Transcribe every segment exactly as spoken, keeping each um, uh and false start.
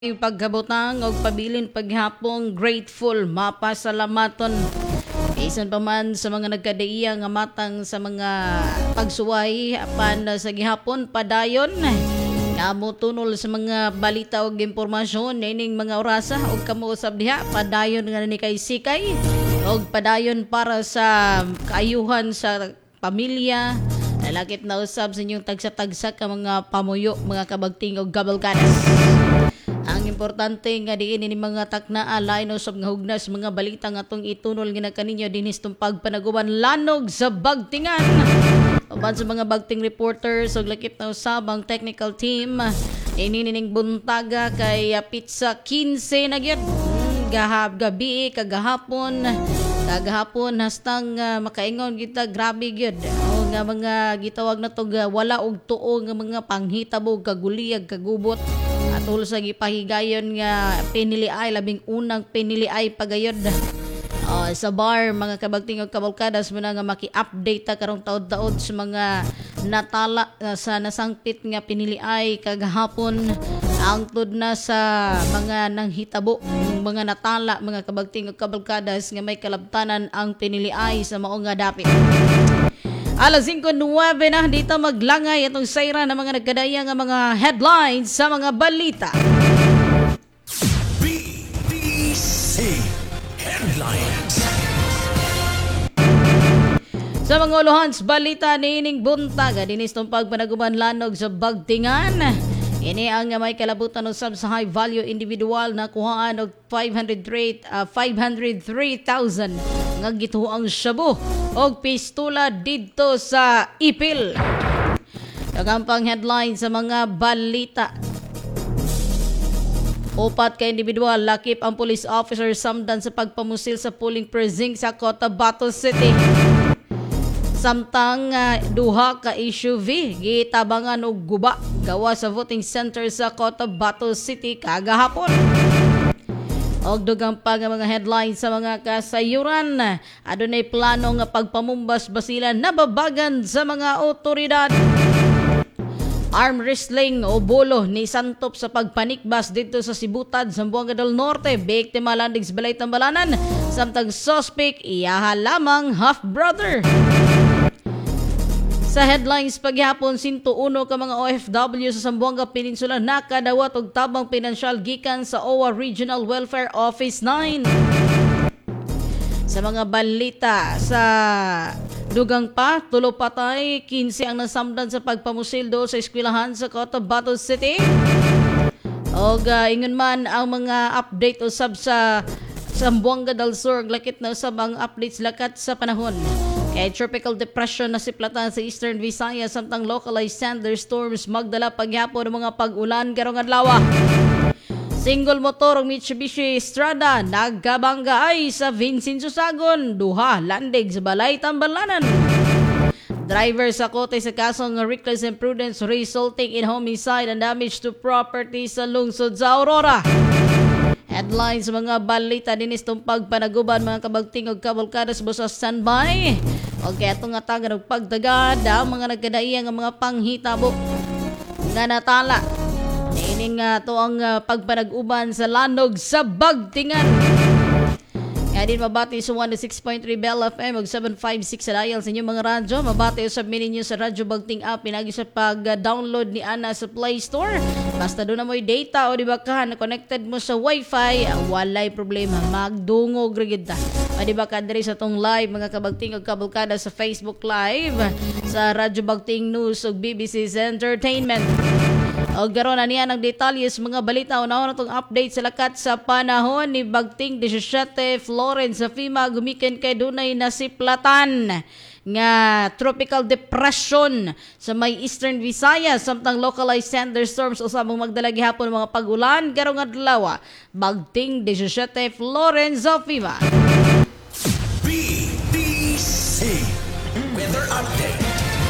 Yung pagkabutang o pabilin paghapong grateful mapasalamaton isan pa man sa mga nagkadaiya nga matang sa mga pagsuway apan sa gihapon padayon nga motunol sa mga balita ug impormasyon nining mga orasa ug kamo usab diha padayon nga ni kay sikay ug padayon para sa kaayuhan sa pamilya. Lalakit na usab sa inyong tagsa-tagsa ka mga pamuyo mga kabagting ug gabalkanas. Ang importante nga diin ini mga taknaa lain usab nga hugnas mga balita nga atong itunol nga kaninyo dinhi sa pagpanaguban lanog sa bagtingan. Uban sa mga bagting reporters ug lakip na usab ang technical team ini nining buntaga kay pizza quince na gyud gahab gabi kagahapon kagahapon hastang uh, makaingon kita grabe gyud o nga mga gitawag na to wala og tuo nga mga panghitabo kaguliyag kagubot atul sa gipahigayon nga piniliay labing unang piniliay pagayod uh, sa bar mga kabagting ug kabalkadas mo na nga maki-update ta karong taud-taud sa mga natala uh, sa nasangpit nga piniliay kagahapon ang tud na sa mga nanghitabo mga natala mga kabagting ug kabalkadas nga may kalabtanan ang piniliay sa mao nga dapit. Alas singko nuwebe na dito maglangay itong sayra ng mga nagkadaya nga mga headlines sa mga balita. B B C Headlines. Sa mga ulohans balita niining buntaga dinis tong pagpanaguban lanog sa bagtingan. Ini ang may kalabutan usab sa high value individual na kuhaan og five hundred three thousand nga gituang shabu og pistola didto sa Ipil. Nagampang headline sa mga balita. Upat ka individual lakip ang police officer samdan sa pagpamusil sa polling precinct sa Cotabato City. Samtang uh, duha ka S U V gitabangan og guba gawa sa voting center sa Cotabato City kagahapon. Og dugang pa nga mga headlines sa mga kasayuran adunay plano nga pagpamumbas basilan nababagan sa mga otoridad. Arm wrestling o bolo ni santop sa pagpanikbas dito sa Sibutad, Zamboanga del Norte. Biktima landing sa balay tambalanan. Samtang suspect iyaha lamang half-brother. Sa headlines paghapon, one oh one ka mga O F W sa Zamboanga Peninsula nakadawat og tabang pinansyal gikan sa O W A Regional Welfare Office nine. Sa mga balita sa dugang pa, tulo patay, quince ang nasamdan sa pagpamusil do sa eskwelahan sa Cotabato City. Og uh, ingon man ang mga update usab sa Zamboanga del Sur, lakit na usab ang updates lakat sa panahon. Kay tropical depression na siplatan sa Eastern Visayas samtang localized thunderstorms magdala paghapon ng mga pag-ulan karong adlaw. Single motor ng Mitsubishi Strada nagkabangga ay sa Vincenzo Sagon, duha landig sa balay tambalanan. Driver sa kote sa kasong reckless imprudence resulting in homicide and damage to property sa lungsod sa Aurora. Headlines mga balita dinis tong pagpanaguban mga kabagting og kabalkadas sa standby. Okay, atong atagan og pagdagad ang mga nagkadaiya nga mga panghitabo nga natala. Ini nga to ang uh, pagpanag-uban sa lanog sa bagtingan. Kaya din mabati sa one oh six point three Bell F M ug seven fifty-six sa dial sa inyong mga radyo. Mabati usab ninyo sa Radyo Bagting app pinagi sa pag-download ni Ana sa Play Store. Basta doon na mo'y data o di ba ka na connected mo sa wifi, walay problema, magdungog rigid ta. O di ba ka diri sa tong live mga kabagting ug kabalkada sa Facebook Live, sa Radyo Bagting News ug B B C's Entertainment. O garon na niya ng detalyes mga balita una-una itong update sa lakat sa panahon ni Bagting seventeen Florence sa FEMA gumikan kay dunay nasiplatan nga tropical depression sa may Eastern Visayas samtang localized thunderstorms usabong magdala gihapon mga pag-ulan karong adlaw. Bagting seventeen Florence sa FEMA. B B C Weather Update.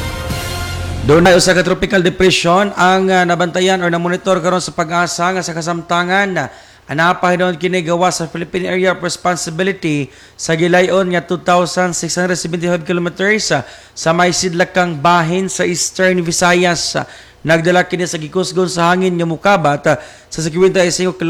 Doon na usa ka tropical depression ang uh, nabantayan or na-monitor karon sa pag-asa nga sa kasamtangan. Anapay doon kini gawa sa Philippine Area of Responsibility sa gilayon nga two thousand six hundred seventy-five kilometers uh, sa may sidlakang bahin sa Eastern Visayas. Nagdala kini sa gikusgon sa hangin nga mukabat ah, sa sixty-five